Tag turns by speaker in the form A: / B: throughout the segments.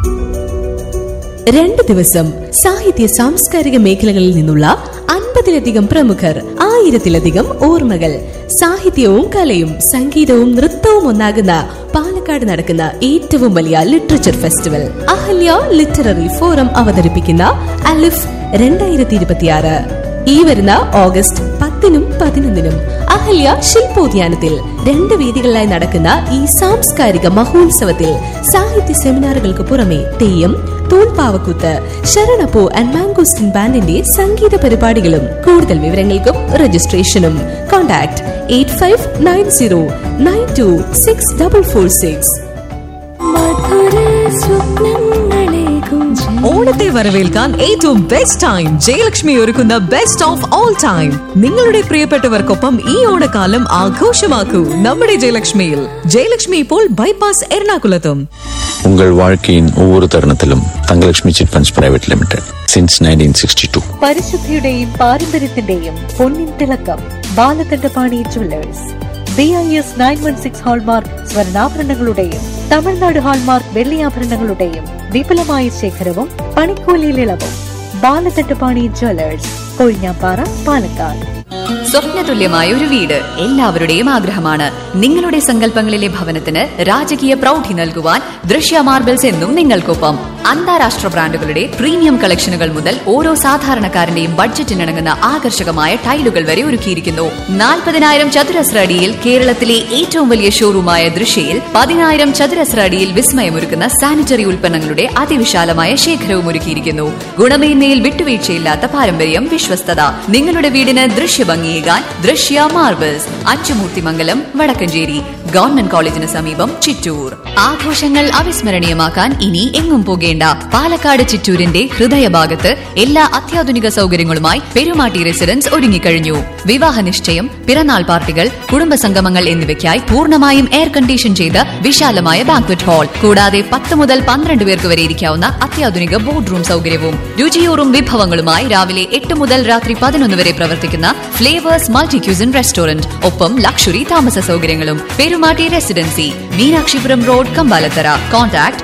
A: 2 ദിവസം സാഹിത്യ സാംസ്കാരിക മേഖലകളിൽ നിന്നുള്ള 50-ലധികം പ്രമുഖർ, 1000-ലധികം ഓർമ്മകൾ. സാഹിത്യവും കലയും സംഗീതവും നൃത്തവും ഒന്നാകുന്ന പാലക്കാട് നടക്കുന്ന ഏറ്റവും വലിയ literature festival Ahalya literary forum അവതരിപ്പിക്കുന്ന അലിഫ് 2026 ഈ വരുന്ന ഓഗസ്റ്റ് 10-നും 11-നും അഹല്യ ശില്പോദ്യാനത്തിൽ 2 വേദികളിലായി നടക്കുന്ന ഈ സാംസ്കാരിക മഹോത്സവത്തിൽ സാഹിത്യ സെമിനാറുകൾക്ക് പുറമെ തെയ്യം, തൂൺപാവക്കൂത്ത്, ശരണപ്പൂ ആൻഡ് മാംഗോസ്റ്റിൻ ബാൻഡിന്റെ സംഗീത പരിപാടികളും. കൂടുതൽ വിവരങ്ങൾക്കും രജിസ്ട്രേഷനും കോൺടാക്ട് 8590926446.
B: ഓണത്തെ വരവേൽക്കാൻ ഏറ്റവും ബെസ്റ്റ് ടൈം ജയലക്ഷ്മി ഒരുക്കുന്ന ബെസ്റ്റ് ഓഫ് ഓൾ ടൈം. നിങ്ങളുടെ പ്രിയപ്പെട്ടവർക്കൊപ്പം ഈ ഓണക്കാലം ആഘോഷമാക്കൂ നമ്മുടെ ജയലക്ഷ്മിയിൽ. ജയലക്ഷ്മി ഇപ്പോൾ ബൈപാസ് എറണാകുളത്തും.
C: உங்கள் வாழ்க்கையின் ஒவ்வொரு தருணத்திலும் Thangalakshmi chit funds private limited since 1962.
D: പരിശുദ്ധിയുടെയും പാരമ്പര്യത്തിന്റെയും പൊന്നിൻ തിളക്കം Balakandapani jewellers. BIS 916 hallmark സ്വർണ്ണാഭരണങ്ങളുടെയും Tamil Nadu hallmark വെള്ളിയാഭരണങ്ങളുടെയും വിപുലമായ ശേഖരവും പണിക്കൂലിയിൽ ഇളവും. ബാലകണ്ഠപാണി ജുവല്ലേഴ്സ്, കൊഴിഞ്ഞാപ്പാറ, പാലക്കാട്.
E: സ്വപ്നതുല്യമായ ഒരു വീട് എല്ലാവരുടെയും ആഗ്രഹമാണ്. നിങ്ങളുടെ സങ്കല്പങ്ങളിലെ ഭവനത്തിന് രാജകീയ പ്രൗഢി നൽകുവാൻ ദൃശ്യ മാർബിൾസ് എന്നും നിങ്ങൾക്കൊപ്പം. അന്താരാഷ്ട്ര ബ്രാൻഡുകളുടെ പ്രീമിയം കളക്ഷനുകൾ മുതൽ ഓരോ സാധാരണക്കാരന്റെയും ബഡ്ജറ്റിനിണങ്ങുന്ന ആകർഷകമായ ടൈലുകൾ വരെ ഒരുക്കിയിരിക്കുന്നു. 40,000 ചതുരശ്ര അടിയിൽ കേരളത്തിലെ ഏറ്റവും വലിയ ഷോറൂമായ ദൃശ്യയിൽ 10,000 ചതുരശ്ര അടിയിൽ വിസ്മയമൊരുക്കുന്ന സാനിറ്ററി ഉൽപ്പന്നങ്ങളുടെ അതിവിശാലമായ ശേഖരവും ഒരുക്കിയിരിക്കുന്നു. ഗുണമേന്മയിൽ വിട്ടുവീഴ്ചയില്ലാത്ത പാരമ്പര്യം, വിശ്വസ്തത. നിങ്ങളുടെ വീടിന് ദൃശ്യഭംഗിയേകാൻ ദൃശ്യ മാർബിൾസ്, അച്ചുമൂർത്തിമംഗലം, വടക്കഞ്ചേരി. ഗവൺമെന്റ് കോളേജിന് സമീപം, ചിറ്റൂർ. ആഘോഷങ്ങൾ അവിസ്മരണീയമാക്കാൻ ഇനി എങ്ങും പോകേണ്ട. പാലക്കാട് ചിറ്റൂരിന്റെ ഹൃദയഭാഗത്ത് എല്ലാ അത്യാധുനിക സൗകര്യങ്ങളുമായി പെരുമാട്ടി റെസിഡൻസ് ഒരുങ്ങിക്കഴിഞ്ഞു. വിവാഹ നിശ്ചയം, പിറന്നാൾ പാർട്ടികൾ, കുടുംബസംഗമങ്ങൾ എന്നിവയ്ക്കായി പൂർണ്ണമായും എയർ കണ്ടീഷൻ ചെയ്ത വിശാലമായ ബാങ്ക്വറ്റ് ഹാൾ, കൂടാതെ 10 മുതൽ 12 പേർക്ക് വരെ ഇരിക്കാവുന്ന അത്യാധുനിക ബോർഡ് റൂം സൗകര്യവും. രുചിയൂറും വിഭവങ്ങളുമായി രാവിലെ 8 മുതൽ രാത്രി 11 വരെ പ്രവർത്തിക്കുന്ന ഫ്ലേവേഴ്സ് മൾട്ടി ക്യൂസിൻ റെസ്റ്റോറന്റ്, ഒപ്പം ലക്ഷറി താമസ സൗകര്യങ്ങളും. Perumatty residency, Meenakshipuram road, Kambalathara. Contact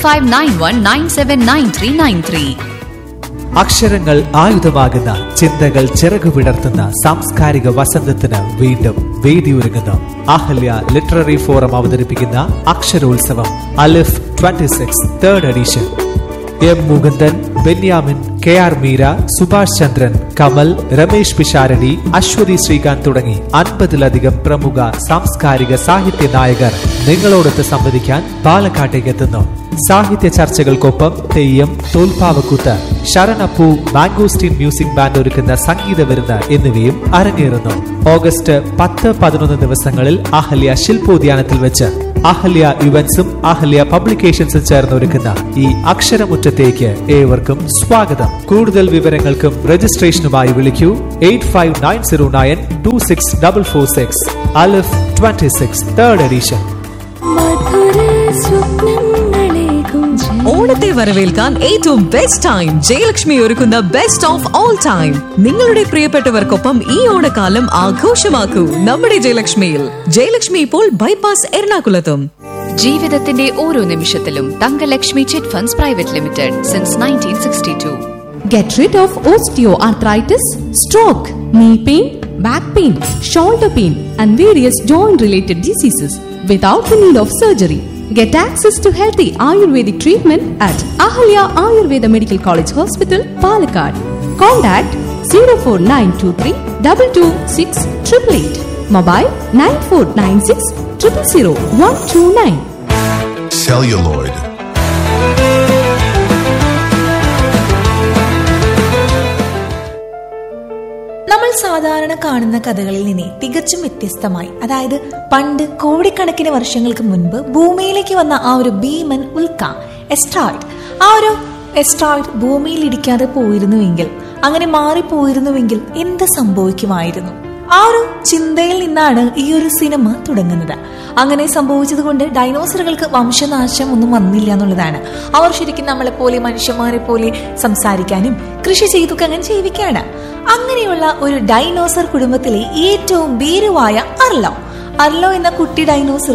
E: 7591979393.
F: അക്ഷരങ്ങൾ ആയുധമാകുന്ന, ചിന്തകൾ ചിറകു വിടർത്തുന്ന സാംസ്കാരിക വസന്തത്തിന് വീണ്ടും വേദിയൊരുങ്ങുന്നു. അഹല്യ ലിറ്റററി ഫോറം അവതരിപ്പിക്കുന്ന അക്ഷരോത്സവം അലിഫ് 26 3rd edition. M Mukundan, Benyamin, KR Meera, Subhash ചന്ദ്രൻ, കമൽ, രമേശ് പിഷാരടി, അശ്വതി ശ്രീകാന്ത് തുടങ്ങി 50-ലധികം പ്രമുഖ സാംസ്കാരിക സാഹിത്യ നായകർ നിങ്ങളോടൊത്ത് സംവദിക്കാൻ പാലക്കാട്ടേക്ക് എത്തുന്നു. സാഹിത്യ ചർച്ചകൾക്കൊപ്പം തെയ്യം, തോൽപ്പാവക്കൂത്ത്, ശരണപ്പൂ, മാംഗോസ്റ്റീൻ മ്യൂസിക് ബാൻഡ് ഒരുക്കുന്ന സംഗീത വിരുന്ന് എന്നിവയും അരങ്ങേറുന്നു. ഓഗസ്റ്റ് 10, 11 ദിവസങ്ങളിൽ അഹല്യ ശില്പോദ്യാനത്തിൽ വെച്ച് അഹല്യ ഇവന്റ്സും അഹല്യ പബ്ലിക്കേഷൻസും ചേർന്ന് ഒരുക്കുന്ന ഈ അക്ഷരമുറ്റത്തേക്ക് ഏവർക്കും സ്വാഗതം. കൂടുതൽ വിവരങ്ങൾക്കും രജിസ്ട്രേഷനുമായി വിളിക്കൂ 8590926446. അലിഫ് 26 3rd എഡിഷൻ.
B: ഓണത്തെ വരവേൽക്കാൻ ഏറ്റവും ബെസ്റ്റ് ടൈം ജയലക്ഷ്മി ഒരുക്കുന്ന ബെസ്റ്റ് ഓഫ് ഓൾ ടൈം. നിങ്ങളുടെ പ്രിയപ്പെട്ടവർക്കൊപ്പം ഈ ഓണക്കാലം ആഘോഷമാക്കൂ നമ്മുടെ ജയലക്ഷ്മിയിൽ. ജയലക്ഷ്മി ഇപ്പോൾ ബൈപാസ് എറണാകുളത്തും.
E: ജീവിതത്തിന്റെ ഓരോ നിമിഷത്തിലും Thankalakshmi chit funds private limited since 1962.
A: Get rid of osteoarthritis, stroke, knee pain, back pain, shoulder pain, and various joint-related diseases without the need of surgery. Get access to healthy Ayurvedic treatment at Ahalya Ayurveda Medical College Hospital, Palakkad. Contact 04923 226 888. Mobile 9496 000 129.
G: Celluloid.
H: നമ്മൾ സാധാരണ കാണുന്ന കഥകളിൽ നിന്ന് തികച്ചും വ്യത്യസ്തമായി, അതായത് പണ്ട് കോടിക്കണക്കിന് വർഷങ്ങൾക്ക് മുൻപ് ഭൂമിയിലേക്ക് വന്ന ആ ഒരു ഭീമൻ ഉൽക്ക എസ്ട്രോയിഡ്, ആ ഒരു എസ്ട്രോയിഡ് ഭൂമിയിൽ ഇടിക്കാതെ പോയിരുന്നുവെങ്കിൽ, അങ്ങനെ മാറിപ്പോയിരുന്നുവെങ്കിൽ എന്ത് സംഭവിക്കുമായിരുന്നു? ആ ഒരു ചിന്തയിൽ നിന്നാണ് ഈ ഒരു സിനിമ തുടങ്ങുന്നത്. അങ്ങനെ സംഭവിച്ചത് കൊണ്ട് ഡൈനോസറുകൾക്ക് വംശനാശം ഒന്നും വന്നില്ല എന്നുള്ളതാണ്. അവർ ശരിക്കും നമ്മളെ പോലെ മനുഷ്യന്മാരെ പോലെ സംസാരിക്കാനും കൃഷി ചെയ്തൊക്കെ അങ്ങനെ ജീവിക്കുകയാണ്. അങ്ങനെയുള്ള ഒരു ഡൈനോസർ കുടുംബത്തിലെ ഏറ്റവും ഭീരുവായ അർലോ എന്ന കുട്ടി ഡൈനോസറും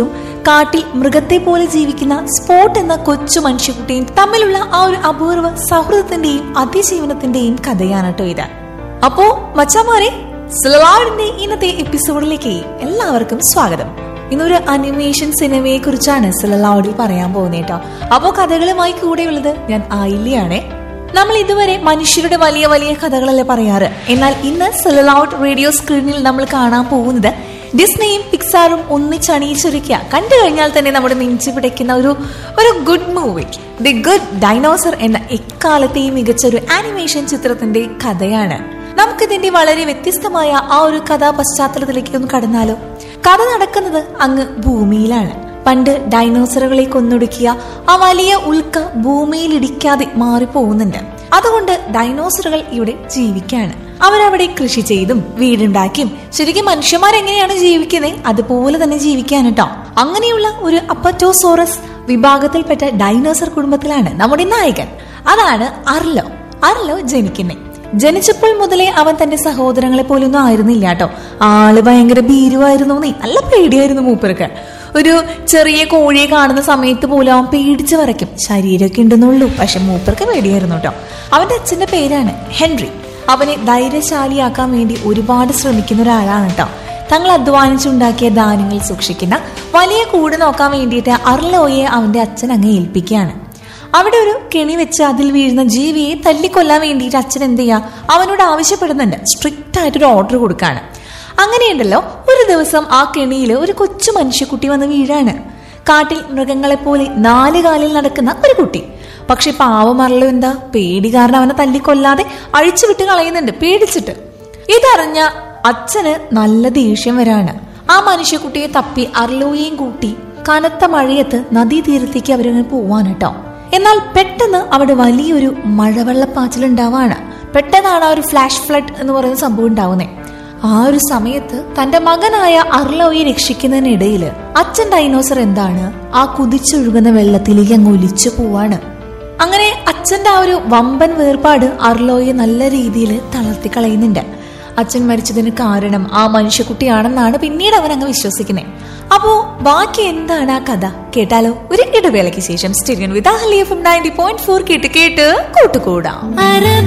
H: കാട്ടിൽ മൃഗത്തെ പോലെ ജീവിക്കുന്ന സ്പോട്ട് എന്ന കൊച്ചു മനുഷ്യക്കുട്ടിയും തമ്മിലുള്ള ആ ഒരു അപൂർവ സൗഹൃദത്തിന്റെയും അതിജീവനത്തിന്റെയും കഥയാണ് കേട്ടോ ഇത്. അപ്പോ മച്ചാമാരെ, സെലലോയിഡിന്റെ ഇന്നത്തെ എപ്പിസോഡിലേക്ക് എല്ലാവർക്കും സ്വാഗതം. ഇന്നൊരു അനിമേഷൻ സിനിമയെ കുറിച്ചാണ് സെലലോയിഡിൽ പറയാൻ പോകുന്നത് കേട്ടോ. അപ്പോ കഥകളുമായി കൂടെയുള്ളത് ഞാൻ ആയില്യാണ്. നമ്മൾ ഇതുവരെ മനുഷ്യരുടെ വലിയ വലിയ കഥകളല്ലേ പറയാറ്. എന്നാൽ ഇന്ന് സെലലോയിഡ് റേഡിയോ സ്ക്രീനിൽ നമ്മൾ കാണാൻ പോകുന്നത് ഡിസ്നിയും പിക്സാറും ഒന്നിച്ചണിയിച്ചൊരുക്കിയ കണ്ടു കഴിഞ്ഞാൽ തന്നെ നമ്മുടെ നെഞ്ചു പിടയ്ക്കുന്ന ഒരു good movie, the good dinosaur എന്ന എക്കാലത്തെയും മികച്ച ഒരു ആനിമേഷൻ ചിത്രത്തിന്റെ കഥയാണ്. നമുക്കിതിന്റെ വളരെ വ്യത്യസ്തമായ ആ ഒരു കഥാ പശ്ചാത്തലത്തിലേക്ക് ഒന്ന് കടന്നാലോ. കഥ നടക്കുന്നത് അങ്ങ് ഭൂമിയിലാണ്. പണ്ട് ഡൈനോസറുകളെ കൊന്നൊടുക്കിയ ആ വലിയ ഉൽക്ക ഭൂമിയിൽ ഇടിക്കാതെ മാറിപ്പോകുന്നുണ്ട്. അതുകൊണ്ട് ഡൈനോസറുകൾ ഇവിടെ ജീവിക്കാണ്. അവരവിടെ കൃഷി ചെയ്തും വീടുണ്ടാക്കിയും ശരിക്കും മനുഷ്യന്മാരെങ്ങനെയാണ് ജീവിക്കുന്നത് അതുപോലെ തന്നെ ജീവിക്കാൻ കേട്ടോ. അങ്ങനെയുള്ള ഒരു അപ്പറ്റോസോറസ് വിഭാഗത്തിൽപ്പെട്ട ഡൈനോസർ കുടുംബത്തിലാണ് നമ്മുടെ നായകൻ. അതാണ് അർലോ. അർലോ ജനിച്ചപ്പോൾ മുതലേ അവൻ തന്റെ സഹോദരങ്ങളെ പോലൊന്നും ആയിരുന്നില്ല കേട്ടോ. ആള് ഭയങ്കര ഭീരുവായിരുന്നു. നല്ല പേടിയായിരുന്നു മൂപ്പർക്ക്. ഒരു ചെറിയ കോഴിയെ കാണുന്ന സമയത്ത് പോലും അവൻ പേടിച്ച് വരയ്ക്കും. ശരീരമൊക്കെ ഉണ്ടെന്നുള്ളൂ, പക്ഷെ മൂപ്പർക്ക് പേടിയായിരുന്നു കേട്ടോ. അവന്റെ അച്ഛന്റെ പേരാണ് ഹെൻറി. അവനെ ധൈര്യശാലിയാക്കാൻ വേണ്ടി ഒരുപാട് ശ്രമിക്കുന്ന ഒരാളാണ് കേട്ടോ. തങ്ങൾ അധ്വാനിച്ചുണ്ടാക്കിയ ധാന്യങ്ങൾ സൂക്ഷിക്കുന്ന വലിയ കൂട് നോക്കാൻ വേണ്ടിയിട്ട് അർലോയെ അവന്റെ അച്ഛൻ അങ്ങ് ഏൽപ്പിക്കുകയാണ്. അവിടെ ഒരു കെണി വെച്ച് അതിൽ വീഴുന്ന ജീവിയെ തല്ലിക്കൊല്ലാൻ വേണ്ടിയിട്ട് അച്ഛൻ എന്ത് ചെയ്യാ, അവനോട് ആവശ്യപ്പെടുന്നുണ്ട്. സ്ട്രിക്റ്റ് ആയിട്ടൊരു ഓർഡർ കൊടുക്കാണ്. അങ്ങനെയുണ്ടല്ലോ, ഒരു ദിവസം ആ കെണിയിൽ ഒരു കൊച്ചു മനുഷ്യക്കുട്ടി വന്ന് വീഴാണ്. കാട്ടിൽ മൃഗങ്ങളെ പോലെ 4 കാലിൽ നടക്കുന്ന ഒരു കുട്ടി. പക്ഷെ പാവം അർലോ എന്താ, പേടി കാരണം അവനെ തല്ലിക്കൊല്ലാതെ അഴിച്ചുവിട്ട് കളയുന്നുണ്ട് പേടിച്ചിട്ട്. ഇതറിഞ്ഞ അച്ഛന് നല്ല ദേഷ്യം വരാണ്. ആ മനുഷ്യക്കുട്ടിയെ തപ്പി അർലോയെയും കൂട്ടി കനത്ത മഴയത്ത് നദീതീരത്തേക്ക് അവരങ്ങനെ പോവാൻ കേട്ടോ. എന്നാൽ പെട്ടെന്ന് അവിടെ വലിയൊരു മഴവെള്ളപ്പാച്ചിലുണ്ടാവാണ്. പെട്ടെന്നാണ് ആ ഒരു ഫ്ലാഷ് ഫ്ലഡ് എന്ന് പറയുന്ന സംഭവം ഉണ്ടാവുന്നത്. ആ ഒരു സമയത്ത് തന്റെ മകനായ അർലോയെ രക്ഷിക്കുന്നതിനിടയിൽ അച്ഛൻ ഡൈനോസർ എന്താണ്, ആ കുതിച്ചൊഴുകുന്ന വെള്ളത്തിലേക്ക് അങ്ങ് ഒലിച്ചു പോവാണ്. അങ്ങനെ അച്ഛന്റെ ആ ഒരു വമ്പൻ വേർപാട് അർലോയെ നല്ല രീതിയിൽ തളർത്തി കളയുന്നുണ്ട്. അച്ഛൻ മരിച്ചതിന് കാരണം ആ മനുഷ്യക്കുട്ടിയാണെന്നാണ് പിന്നീട് അവൻ അങ്ങ് വിശ്വസിക്കുന്നത്. അപ്പോ ബാക്കി എന്താണ് ആ കഥ കേട്ടാലോ. ഒരു ഇടവേളയ്ക്ക് ശേഷം സ്റ്റേഡിയം വിത്ത് അഹല്യ FM 90.4 കേട്ട് കൂട്ടുകൂടാം.